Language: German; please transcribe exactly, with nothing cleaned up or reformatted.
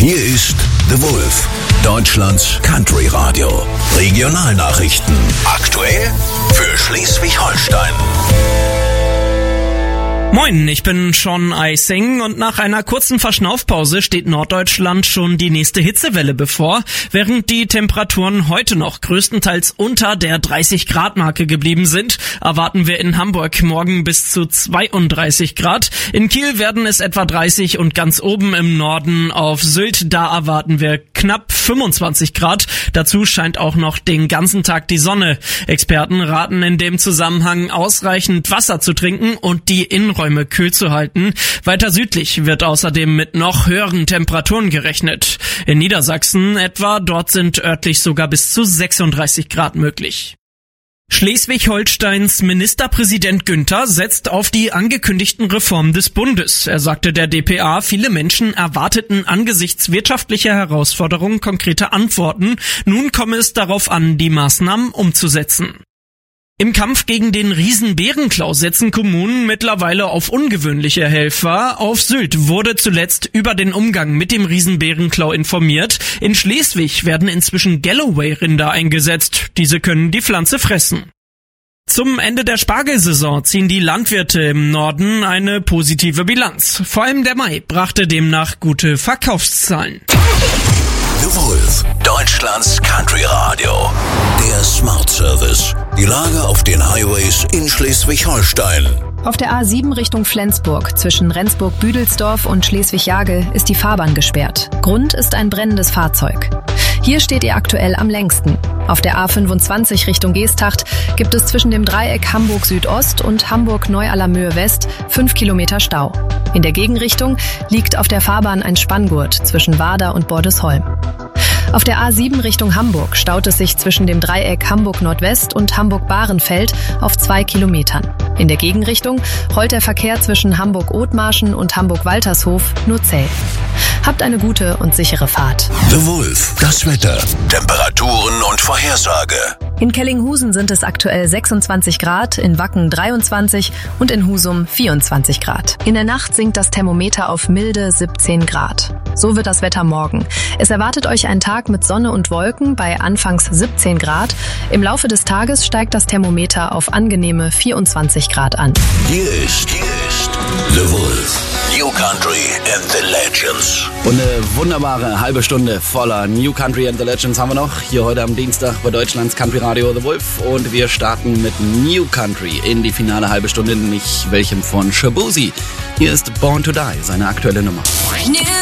Hier ist The Wolf, Deutschlands Country Radio. Regionalnachrichten. Aktuell für Schleswig-Holstein. Moin, ich bin Sean Eising und nach einer kurzen Verschnaufpause steht Norddeutschland schon die nächste Hitzewelle bevor. Während die Temperaturen heute noch größtenteils unter der dreißig Grad Marke geblieben sind, erwarten wir in Hamburg morgen bis zu zweiunddreißig Grad. In Kiel werden es etwa dreißig und ganz oben im Norden auf Sylt, da erwarten wir knapp fünfundzwanzig Grad. Dazu scheint auch noch den ganzen Tag die Sonne. Experten raten in dem Zusammenhang, ausreichend Wasser zu trinken und die Innenräume kühl zu halten. Weiter südlich wird außerdem mit noch höheren Temperaturen gerechnet. In Niedersachsen etwa, dort sind örtlich sogar bis zu sechsunddreißig Grad möglich. Schleswig-Holsteins Ministerpräsident Günther setzt auf die angekündigten Reformen des Bundes. Er sagte der D P A, viele Menschen erwarteten angesichts wirtschaftlicher Herausforderungen konkrete Antworten. Nun komme es darauf an, die Maßnahmen umzusetzen. Im Kampf gegen den Riesenbärenklau setzen Kommunen mittlerweile auf ungewöhnliche Helfer. Auf Sylt wurde zuletzt über den Umgang mit dem Riesenbärenklau informiert. In Schleswig werden inzwischen Galloway-Rinder eingesetzt. Diese können die Pflanze fressen. Zum Ende der Spargelsaison ziehen die Landwirte im Norden eine positive Bilanz. Vor allem der Mai brachte demnach gute Verkaufszahlen. The Wolf, Deutschlands Country Radio. Der Smart Service. Die Lage auf den Highways in Schleswig-Holstein. Auf der A sieben Richtung Flensburg zwischen Rendsburg-Büdelsdorf und Schleswig-Jagel ist die Fahrbahn gesperrt. Grund ist ein brennendes Fahrzeug. Hier steht ihr aktuell am längsten. Auf der A fünfundzwanzig Richtung Geesthacht gibt es zwischen dem Dreieck Hamburg Südost und Hamburg Neu-Allermöhe West fünf Kilometer Stau. In der Gegenrichtung liegt auf der Fahrbahn ein Spanngurt zwischen Wader und Bordesholm. Auf der A sieben Richtung Hamburg staut es sich zwischen dem Dreieck Hamburg Nordwest und Hamburg Bahrenfeld auf zwei Kilometern. In der Gegenrichtung rollt der Verkehr zwischen Hamburg Othmarschen und Hamburg Waltershof nur zäh. Habt eine gute und sichere Fahrt. The Wolf, das Wetter, Temperaturen und Vorhersage. In Kellinghusen sind es aktuell sechsundzwanzig Grad, in Wacken dreiundzwanzig und in Husum vierundzwanzig Grad. In der Nacht sinkt das Thermometer auf milde siebzehn Grad. So wird das Wetter morgen. Es erwartet euch ein Tag mit Sonne und Wolken bei anfangs siebzehn Grad. Im Laufe des Tages steigt das Thermometer auf angenehme vierundzwanzig Grad an. Hier ist, hier ist The Wolf, New Country and the Legends. Und eine wunderbare halbe Stunde voller New Country and the Legends haben wir noch. Hier heute am Dienstag bei Deutschlands Country Radio The Wolf. Und wir starten mit New Country in die finale halbe Stunde, nämlich welchem von Shaboozey. Hier ist Born to Die, seine aktuelle Nummer. New